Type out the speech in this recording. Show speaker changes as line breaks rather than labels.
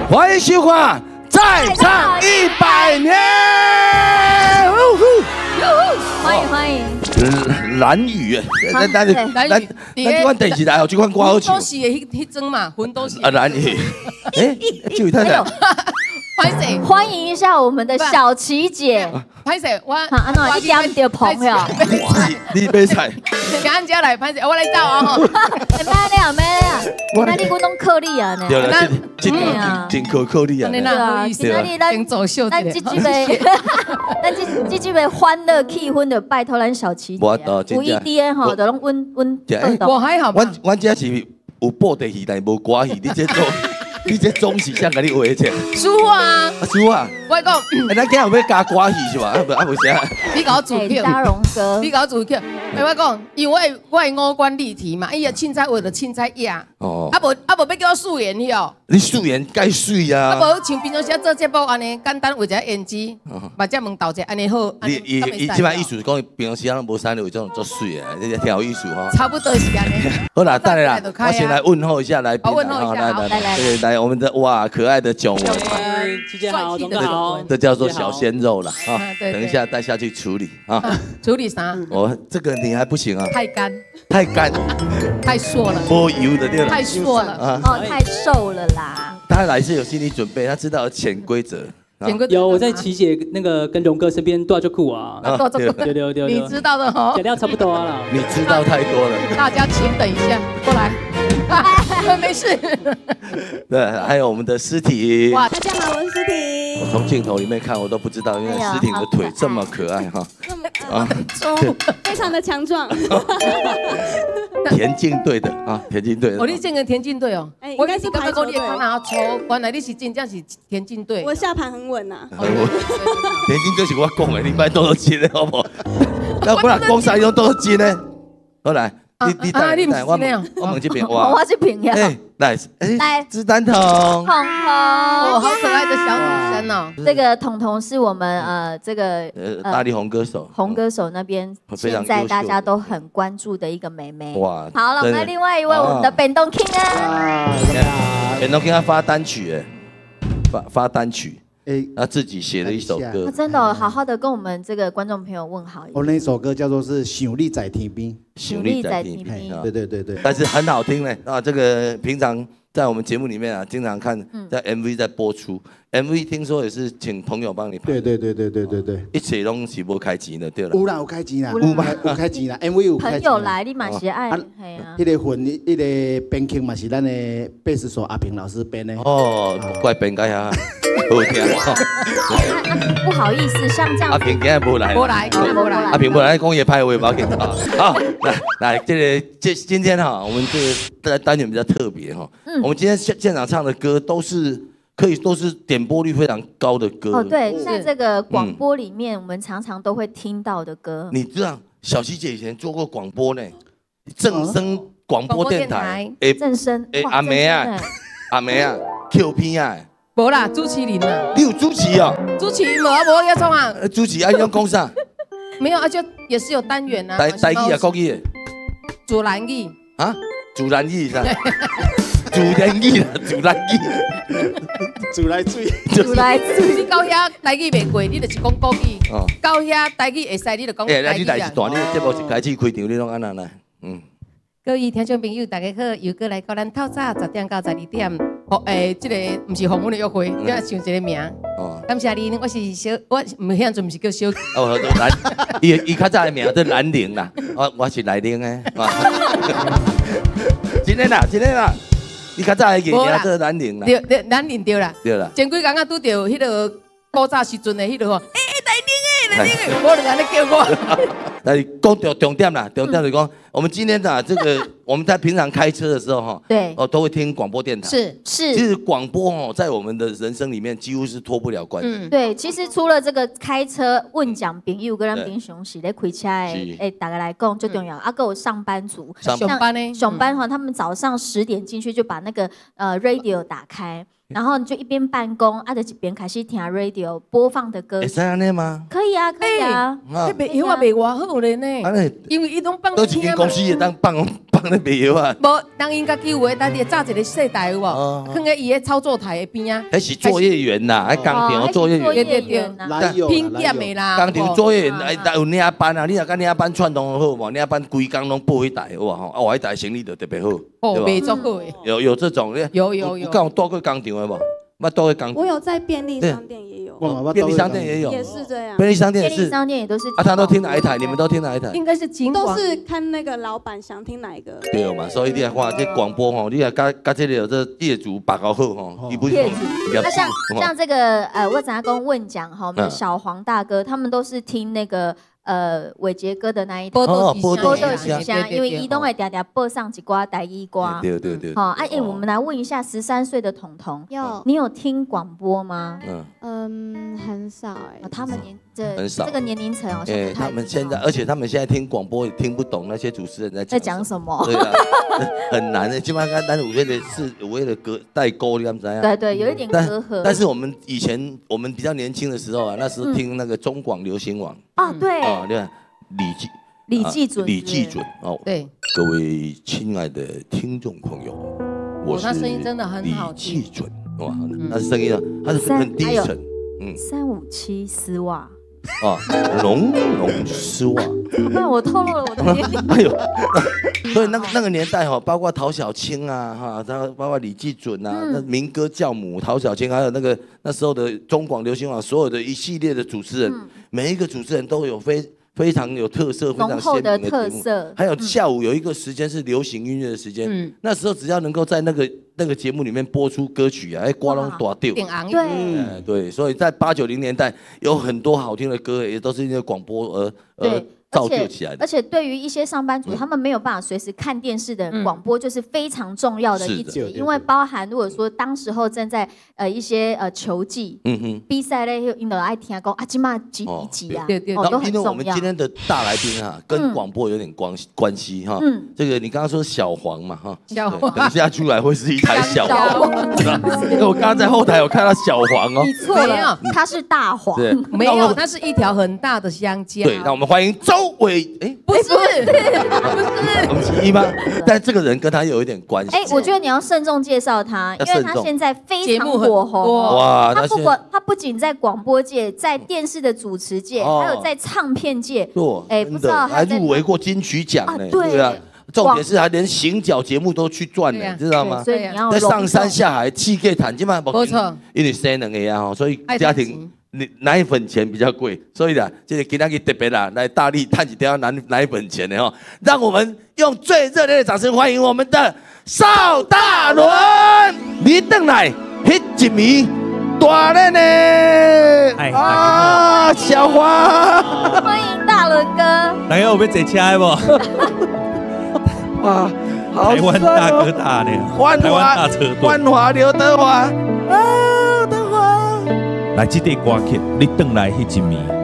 欢迎收看《再唱100年》。
欢迎。
蓝雨，咱款电视台有这款歌好唱。
都是迄种嘛，魂都是。
蓝雨，这位太太。
欢迎一下我们的小琪姐。
歹势，我
安怎一点就朋友？
你买菜。
请俺家来，歹势，我来走啊吼。
那你我拢靠你啊呢？
对啦，真靠你啊。
对啊，
今仔咱
走秀
咱这个欢乐气氛的拜托咱小琪姐。有一点吼，就拢温
我还好吧。
我这是有布袋戏，但无歌戏，你这总是想甲你画者。
书啊，
书啊，
我讲，
咱今日要加歌戏是吧？无啥。
你搞主票，
大荣哥，
你搞主票。我讲，因为我五官立体嘛，伊个凊彩画就凊彩压。哦。啊无要叫我素颜去哦。
你素颜该水啊。
啊无像平常时做节目安尼，简单画一下胭脂，把这问导者安尼好。
伊即摆意思是讲，平常时咱无啥画种做水啊，你挺有意思哈。
差不多是安尼。
好啦，等下啦，我先来问候一下来宾。
问候一下，
来，我们的哇可爱的囧文，
琪姐好，董哥好，
这叫做小鲜肉了啊。
等
一下带下去处理啊。
处理啥？
这个你还不行啊。
太干，太硕了，
没油的对了，
太硕了
啊，太瘦了啦。
他来是有心理准备，他知道潜规则。
有我在琪姐那个跟荣哥身边多少酷啊？
对，你知道的哈，
讲料差不多了。
你知道太多了。
大家请等一下，过来。没事。
对，还有我们的尸体。
哇，大家好，我是尸体。
我从镜头里面看，我都不知道，因为尸体的腿这么可爱哈。
非常的强壮。
田径队的啊，田径队的。
你这个田径队哦，
我应该是排球队。
原来你是真正是田径队。
我下盘很稳呐。
田径队是我讲的，你别多钱的好不好？那不然讲啥用多少钱呢？好来。你带我们这边哇，
我这边呀，
来，子弹筒，
彤彤，
好可爱的小女生哦。
这个彤彤是我们这个
大力红歌手
那边现在大家都很关注的一个妹妹。哇，好了，那另外一位我们的本东 King 啊，
本东 King 他发单曲发单曲。他自己写了一首歌，
真的好好的跟我们这个观众朋友问好。
我那首歌叫做是《想你在天边》，
想你在天边，
对，
但是很好听嘞啊！这个平常在我们节目里面啊，经常看在 MV 在播出，MV 听说也是请朋友帮你拍，
对，
一切拢是无开钱的，对了，
有啦有开钱啦，MV 有开钱。
朋友来你嘛是爱，系啊。
迄个混，迄个编曲嘛是咱的贝斯手阿平老师编的。
哦，怪编改啊。好听
不好意思，像这样。
阿平今日不来。阿平不来，讲也拍我也不要给他。好，来，今天哈，我们这个单元比较特别哈。我们今天现场唱的歌都是点播率非常高的歌。
哦，对，在这个广播里面，我们常常都会听到的歌。
你知道小琪姐以前做过广播呢，正声广播电台。
正声。
阿梅啊 ，Q 片啊。
无啦，主持人啊，
你有主持哦？
主持无要创啊？
主持啊，你要讲啥？
没有啊，就也是有单元啊。
台语啊，国语。
主兰语。
啊？主兰语是啥？主兰语啦，主兰语。
主来水。
你到遐台语袂过，你就是讲国语。哦。到遐台语会使，你就讲台语啊。
你台是大，你节目是开始开场，你拢安那来？
各位听众朋友，大家好，又过来到咱透早10点到12点。这个不是访问的约会，要想一个名。哦，感谢你，我唔晓做，唔是叫小。
哦，蓝，伊较早的名叫蓝玲啦，我是来玲的。真的啦，你较早的名叫蓝玲啦。
对，蓝玲对啦。
对啦。
前几工啊，拄到迄个古早时阵的迄个，蓝玲，我就安尼叫我。
来讲重点啦，重点就是讲，我们今天的这个，我们在平常开车的时候哈，
对，
都会听广播电台。
是。
其实广播哦，在我们的人生里面几乎是脱不了关系。
对，其实除了这个开车问讲朋友跟咱平常时咧开车的，大家来讲最重要。还有上班族，
上班呢？
上班哈，他们早上10点进去就把那个radio 打开。然后你就一边办公，就一边开始听 radio 播放的歌。
会使安尼吗？
可以啊，可以啊。
以后也袂偌好咧呢。因为伊拢放听
公司也当放那边药啊。
无，人应该救的，但是炸一个细台有无？放在伊个操作台的边啊。
还是作业员呐，还工厂作业员。
哪有
拼点的啦。
工厂作业员有领班啊，你若甲领班串通好无？领班规工拢报迄台有无吼？啊，我迄台生意就特别好，
哦，没做过。
有这种，
有。
敢有到过工厂的无？捌到过工厂？
我有在便利商店也有，
便利商店也有，
也是这样。
便利商店也是，
便利商店也都是。
啊，他都听哪一台？你们都听哪一台？
应该是金广，
都是看那个老板想听哪一个。
对嘛，所以你来看这广播吼，你若甲这个这业主把搞好吼，你不
业主。那像这个我怎样跟问讲哈，我们小黄大哥他们都是听那个。伟杰哥的那一台
波豆
吉祥，因为移动会嗲嗲播上几瓜台语歌。
对。
好，我们来问一下13岁的彤彤，你有听广播吗？
很少哎。
他们
很少
这个年龄层哦，
他们现在，而且他们现在听广播也听不懂那些主持人在讲什么。对啊，很难的，基本上咱有为了歌代沟，你敢知啊？
对，有一点隔阂。
但是我们以前比较年轻的时候啊，那时候听那个中广流行网。
对。
你看李济准哦，
对，
各位亲爱的听众朋友，我是李济准，哇，那声音啊，他是很低沉
，357丝袜，
浓丝袜，
那我透露了我的年龄，
哎呦，所以那个年代哈，包括陶小青啊，哈，包括李济准啊，那民歌教母陶小青，还有那时候的中广流行网所有的一系列的主持人，每一个主持人都有非常有特色、非常鲜明的
特色。
还有下午有一个时间是流行音乐的时间，那时候只要能够在那个节目里面播出歌曲啊，瓜拢大掉。对，所以在80、90年代有很多好听的歌，也都是因为广播而造就起来的。
而且对于一些上班族，他们没有办法随时看电视的人，广播就是非常重要的一节，因为包含如果说当时候正在一些球技比赛类，因为爱听讲啊，今嘛几比几啊，都很重要。因为
我们今天的大来宾啊，跟广播有点关系哈。这个你刚刚说小黄嘛哈，
小黄，
等一下出来会是一台小黄，因为我刚刚在后台有看到小黄哦。
你错了，它是大黄，
没有，它是一条很大的香蕉。
对，那我们欢迎周伟，
不是，
我们其一吗？但这个人跟他有一点关系。
我觉得你要慎重介绍他，因为他现在非常火红。
哇，
他不仅在广播界，在电视的主持界，还有在唱片界，
不知道还入围过金曲奖呢。对啊。重点是还连行脚节目都去赚呢，知道吗？
所以你要
在上山下海，气给谈，基本上
没错，
因为生两个啊，所以家庭奶粉钱比较贵，所以呢，这个今天特别啦，来大力探几条奶粉钱的哦，让我们用最热烈的掌声欢迎我们的邵大伦，你等来迄一暝大人呢，小花，
欢迎大伦哥，
大家有要坐车的不？
哇，
台湾大哥大呢，台湾大车队，
万华刘德华，
德华，来这个歌曲，你等来迄一暝。